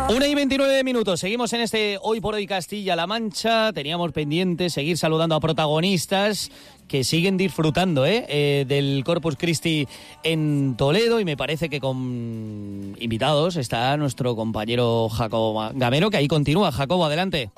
1:29. Seguimos en este Hoy por Hoy Castilla-La Mancha. Teníamos pendiente seguir saludando a protagonistas que siguen disfrutando del Corpus Christi en Toledo, y me parece que con invitados está nuestro compañero Jacobo Gamero, que ahí continúa. Jacobo, adelante.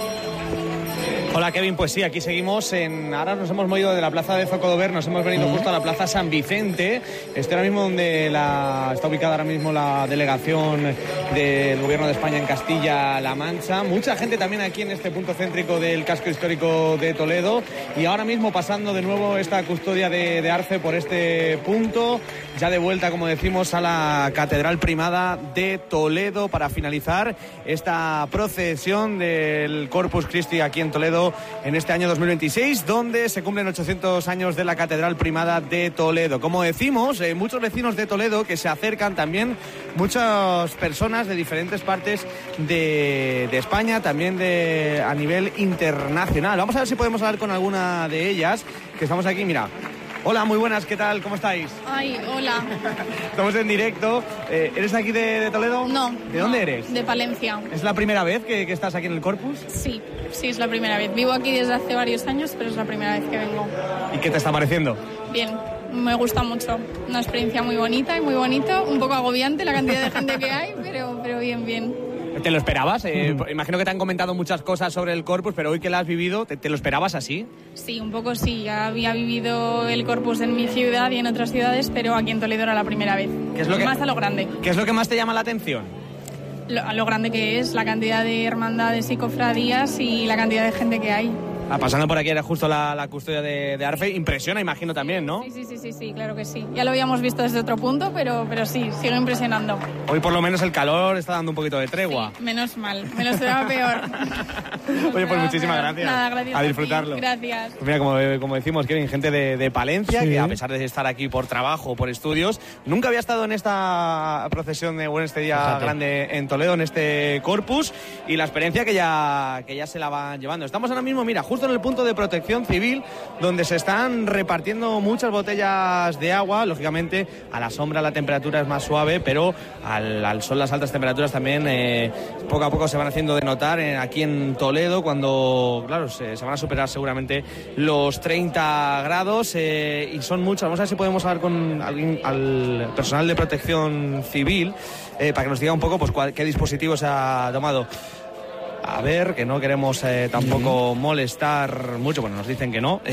Hola Kevin, pues sí, aquí seguimos ahora nos hemos movido de la plaza de Zocodover, nos hemos venido justo a la plaza San Vicente. Estoy ahora mismo donde está ubicada ahora mismo la delegación del Gobierno de España en Castilla-La Mancha. Mucha gente también aquí en este punto céntrico del casco histórico de Toledo, y ahora mismo pasando de nuevo esta custodia de Arce por este punto, ya de vuelta, como decimos, a la Catedral Primada de Toledo para finalizar esta procesión del Corpus Christi aquí en Toledo en este año 2026, donde se cumplen 800 años de la Catedral Primada de Toledo. Como decimos, muchos vecinos de Toledo que se acercan, también muchas personas de diferentes partes de España, también a nivel internacional. Vamos a ver si podemos hablar con alguna de ellas, que estamos aquí, mira. Hola, muy buenas, ¿qué tal? ¿Cómo estáis? Ay, hola. Estamos en directo. ¿Eres aquí de Toledo? No. ¿De dónde eres? De Palencia. ¿Es la primera vez que estás aquí en el Corpus? Sí, es la primera vez. Vivo aquí desde hace varios años, pero es la primera vez que vengo. ¿Y qué te está pareciendo? Bien, me gusta mucho. Una experiencia muy bonita y muy bonito. Un poco agobiante la cantidad de gente que hay, pero bien. ¿Te lo esperabas? Imagino que te han comentado muchas cosas sobre el Corpus, pero hoy que lo has vivido, ¿te lo esperabas así? Sí, un poco sí. Ya había vivido el Corpus en mi ciudad y en otras ciudades, pero aquí en Toledo era la primera vez. ¿Qué es lo más a lo grande. ¿Qué es lo que más te llama la atención? Lo grande que es, la cantidad de hermandades y cofradías y la cantidad de gente que hay. Pasando por aquí era justo la custodia de Arfe. Impresiona, imagino también, ¿no? Sí, claro que sí. Ya lo habíamos visto desde otro punto, pero sí, sigue impresionando. Hoy por lo menos el calor está dando un poquito de tregua. Sí, menos mal, me lo esperaba peor. Oye, pues muchísimas gracias. Nada, gracias a disfrutarlo. Gracias. Pues mira, como decimos, Kevin, gente de Palencia, que a pesar de estar aquí por trabajo o por estudios, nunca había estado en esta procesión en este día grande en Toledo, en este Corpus, y la experiencia que ya se la van llevando. Estamos ahora mismo, mira, justo en el punto de protección civil, donde se están repartiendo muchas botellas de agua. Lógicamente a la sombra la temperatura es más suave, pero al sol las altas temperaturas también poco a poco se van haciendo de notar aquí en Toledo, cuando claro se van a superar seguramente los 30 grados, y son muchas. Vamos a ver si podemos hablar con alguien, al personal de protección civil, para que nos diga un poco pues qué dispositivo se ha tomado. A ver, que no queremos tampoco molestar mucho, bueno, nos dicen que no.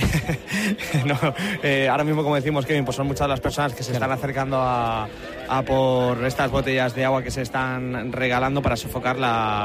Ahora mismo, como decimos, Kevin, pues son muchas las personas que se están acercando a por estas botellas de agua que se están regalando para sofocar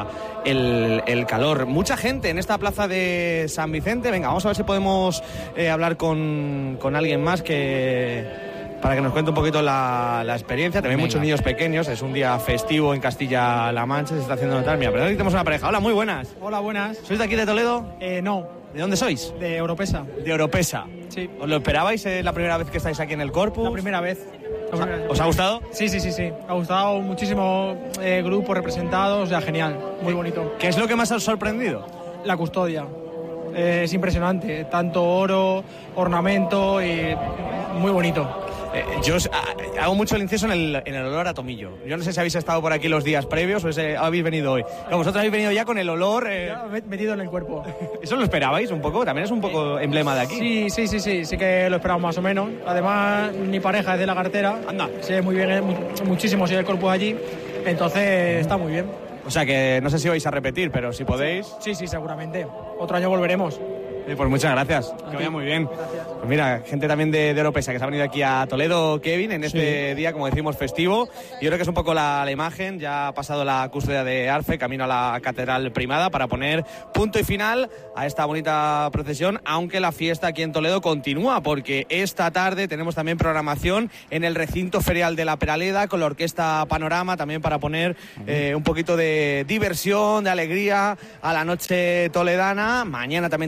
el calor. Mucha gente en esta plaza de San Vicente. Venga, vamos a ver si podemos hablar con alguien más para que nos cuente un poquito la experiencia. También muchos niños pequeños, es un día festivo en Castilla-La Mancha, se está haciendo notar. Mira, pero aquí tenemos una pareja. Hola, muy buenas. Hola, buenas. ¿Sois de aquí de Toledo? No. ¿De dónde sois? De Oropesa. De Oropesa. Sí. ¿Os lo esperabais la primera vez que estáis aquí en el Corpus? La primera vez. ¿Os ha gustado? Sí. Ha gustado muchísimo, grupos representados, o sea, genial, muy bonito. ¿Qué es lo que más os ha sorprendido? La custodia. Es impresionante, tanto oro, ornamento y muy bonito. Yo hago mucho el incienso en el olor a tomillo. Yo no sé si habéis estado por aquí los días previos o habéis venido hoy. No, vosotros habéis venido ya con el olor... metido en el cuerpo. ¿Eso lo esperabais un poco? También es un poco emblema de aquí. Sí que lo esperamos más o menos. Además, mi pareja es de la cartera. Anda. Sé muy bien, muchísimo si el Corpus allí. Entonces está muy bien. O sea que no sé si vais a repetir, pero si podéis... Sí, seguramente. Otro año volveremos. Pues muchas gracias, que vaya muy bien. Pues mira, gente también de Oropesa que se ha venido aquí a Toledo, Kevin, en este día, como decimos, festivo. Yo creo que es un poco la imagen. Ya ha pasado la custodia de Arfe, camino a la Catedral Primada, para poner punto y final a esta bonita procesión, aunque la fiesta aquí en Toledo continúa, porque esta tarde tenemos también programación en el recinto ferial de la Peraleda con la Orquesta Panorama, también para poner un poquito de diversión, de alegría a la noche toledana. Mañana también tenemos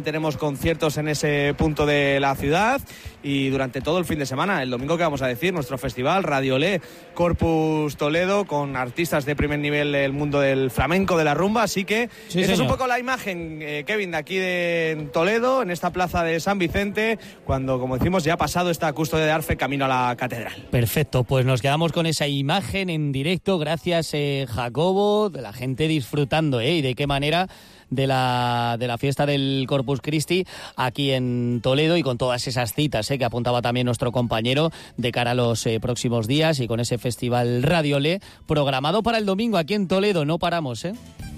conciertos en ese punto de la ciudad y durante todo el fin de semana, el domingo que vamos a decir, nuestro festival Radio Le Corpus Toledo con artistas de primer nivel del mundo del flamenco, de la rumba, así que sí, esa es un señor. poco la imagen, Kevin, de aquí de Toledo, en esta plaza de San Vicente, cuando, como decimos, ya ha pasado esta custodia de Arfe camino a la catedral. Perfecto, pues nos quedamos con esa imagen en directo, gracias Jacobo, de la gente disfrutando, y de qué manera de la fiesta del Corpus Christi aquí en Toledo y con todas esas citas que apuntaba también nuestro compañero de cara a los próximos días y con ese festival Radio Le programado para el domingo aquí en Toledo. No paramos,